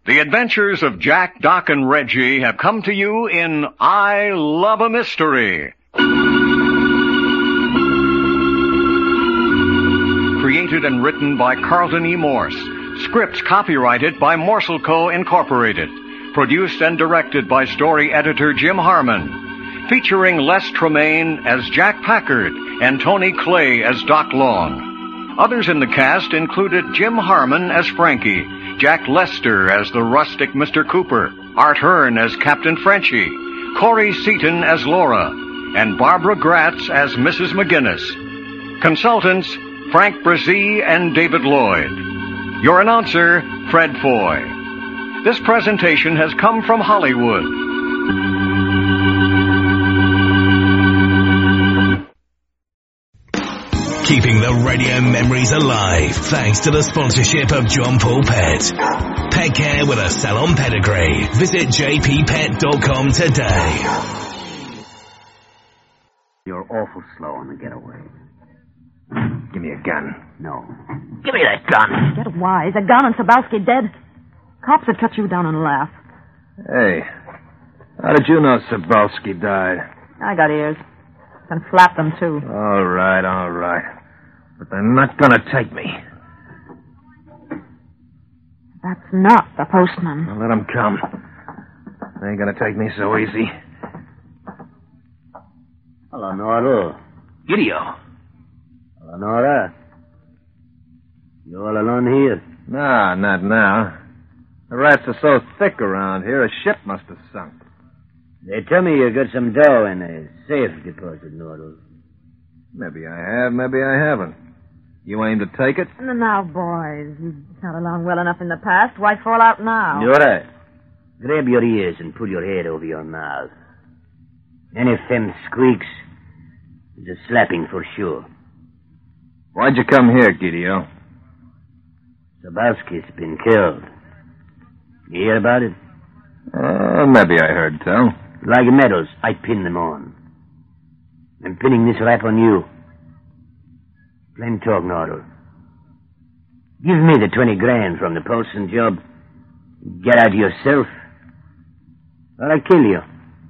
The adventures of Jack, Doc, and Reggie have come to you in I Love a Mystery. Created and written by Carlton E. Morse. Scripts copyrighted by Morsel Co. Incorporated. Produced and directed by story editor Jim Harmon. Featuring Les Tremaine as Jack Packard and Tony Clay as Doc Long. Others in the cast included Jim Harmon as Frankie, Jack Lester as the rustic Mr. Cooper, Art Hearn as Captain Frenchie, Corey Seaton as Laura, and Barbara Gratz as Mrs. McGinnis. Consultants, Frank Brzee and David Lloyd. Your announcer, Fred Foy. This presentation has come from Hollywood. Keeping the radio memories alive thanks to the sponsorship of John Paul Pet. Pet care with a salon pedigree. Visit jppet.com today. You're awful slow on the getaway. Give me a gun. No. Give me that gun. Get wise. A gun and Sabowski dead. Cops would cut you down and laugh. Hey, how did you know Sabowski died? I got ears. Can flap them, too. All right. But they're not gonna take me. That's not the postman. Now let them come. They ain't gonna take me so easy. Hello, Nora. Gideon. Hello, Nora. You all alone here? Nah, not now. The rats are so thick around here, a ship must have sunk. They tell me you got some dough in a safe deposit, Nora. Maybe I have, maybe I haven't. You aim to take it? Now, boys, you got along well enough in the past. Why fall out now? Nora, grab your ears and pull your head over your mouth. Any femme squeaks is a slapping for sure. Why'd you come here, Gideon? Sabowski's been killed. You hear about it? Maybe I heard tell. Like medals, I pin them on. I'm pinning this rap on you. Plain talk, Nordal. Give me the 20 grand from the Polson job. Get out yourself. Or I'll kill you.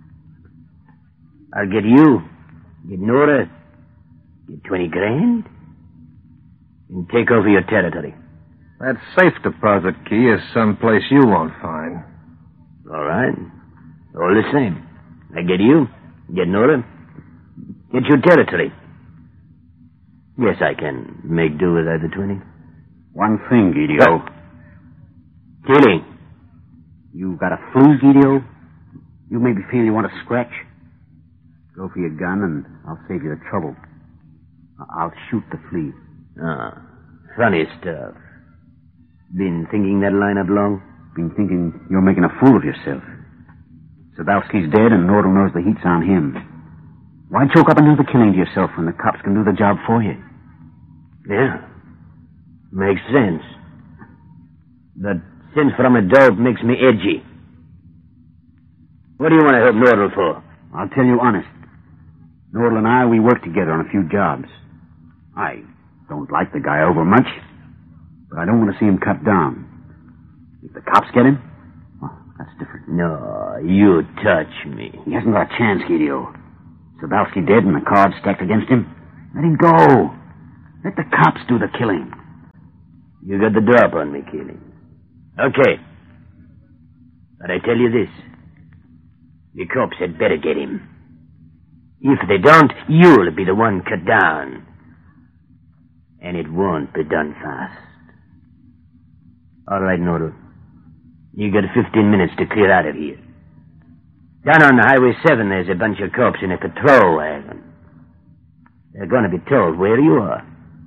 I'll get you, get Nora, get 20 grand, and take over your territory. That safe deposit key is someplace you won't find. All right. All the same. I get you, get Nora, get your territory. Yes, I can make do without the 20. One thing, Gideon. Killing. You got a flu, Gideon? You maybe feel you want to scratch? Go for your gun, and I'll save you the trouble. I'll shoot the flea. Funny stuff. Been thinking that line up long? Been thinking you're making a fool of yourself. Sabowski's dead, and Nordal knows the heat's on him. Why choke up another killing to yourself when the cops can do the job for you? Yeah. Makes sense. But sense from a dope makes me edgy. What do you want to help Nordal for? I'll tell you honest. Nordal and I, we worked together on a few jobs. I don't like the guy over much, but I don't want to see him cut down. If the cops get him, well, that's different. No, you touch me. He hasn't got a chance, Gideon. Sabowski dead and the cards stacked against him. Let him go. Let the cops do the killing. You got the drop on me, Keeling. Okay. But I tell you this. The cops had better get him. If they don't, you'll be the one cut down. And it won't be done fast. All right, Nordal. You got 15 minutes to clear out of here. Down on the Highway 7, there's a bunch of cops in a patrol wagon. They're going to be told where you are.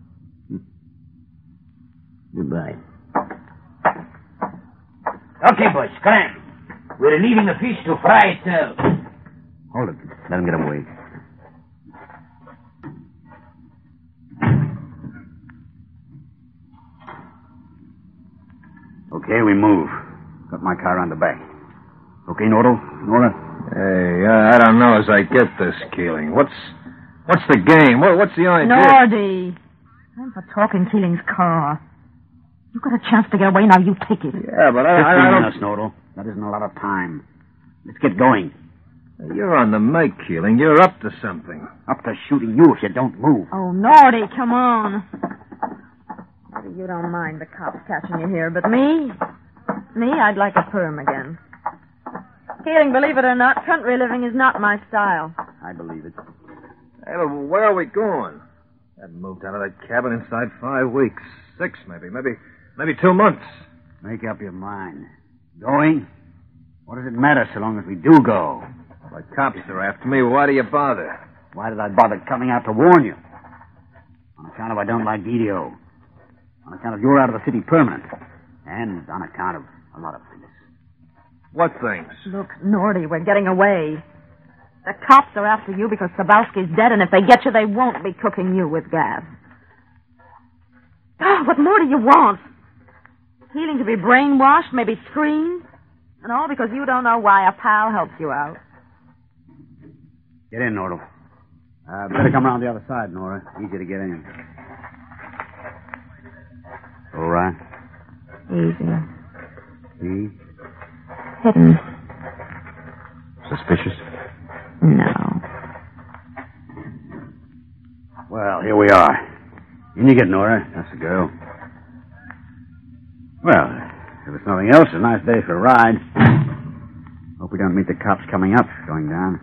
Goodbye. Okay, boys, climb. We're leaving the fish to fry itself. Hold it. Let him get away. Okay, we move. Got my car on the back. Okay, Nordal? Nora? Hey, I don't know as I get this, Keeling. What's the game? What's the idea? Nordy. Time for talking Keeling's car. You've got a chance to get away. Now you take it. Yeah, but 15 I don't... minutes, Nordal. That isn't a lot of time. Let's get going. You're on the make, Keeling. You're up to something. Up to shooting you if you don't move. Oh, Nordy, come on. Maybe you don't mind the cops catching you here, but me, I'd like a perm again. Keeling, believe it or not, country living is not my style. I believe it. Hey, but where are we going? I moved out of that cabin inside 5 weeks. 6, maybe 2 months. Make up your mind. Going? What does it matter so long as we do go? The cops are after me. Why do you bother? Why did I bother coming out to warn you? On account of I don't like Didio. On account of you're out of the city permanent. And on account of a lot of things. What things? Look, Nordy, we're getting away. The cops are after you because Sabowski's dead, and if they get you, they won't be cooking you with gas. Oh, what more do you want? Keeling to be brainwashed, maybe screened? And all because you don't know why a pal helps you out. Get in, Nordal. Better come around the other side, Nora. Easy to get in. All right. Easy. See? Hidden. Suspicious? No. Well, here we are. In you get, Nora. That's the girl. Well, if it's nothing else, a nice day for a ride. Hope we don't meet the cops coming up, going down.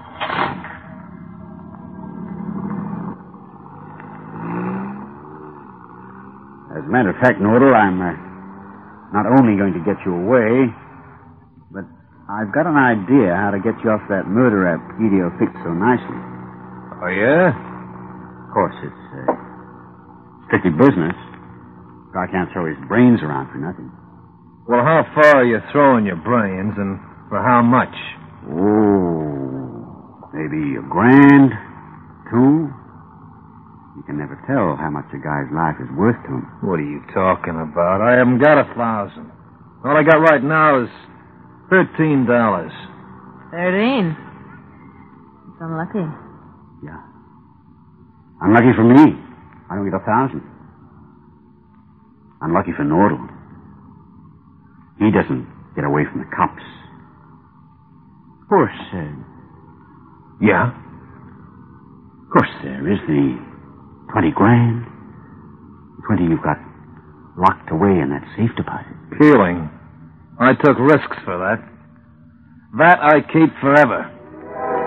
As a matter of fact, Nordal, I'm not only going to get you away, but I've got an idea how to get you off that murder rap Didio fixed so nicely. Oh, yeah? Of course, it's strictly business. Guy can't throw his brains around for nothing. Well, how far are you throwing your brains, and for how much? Oh, maybe $1,000, $2,000. You can never tell how much a guy's life is worth to him. What are you talking about? I haven't got 1,000. All I got right now is $13. 13. It's unlucky. Yeah. Unlucky for me. I don't get 1,000. Unlucky for Nordal. He doesn't get away from the cops. Of course, Yeah? Of course, there is the 20 grand. 20 you've got locked away in that safe deposit. Keeling. I took risks for that. That I keep forever.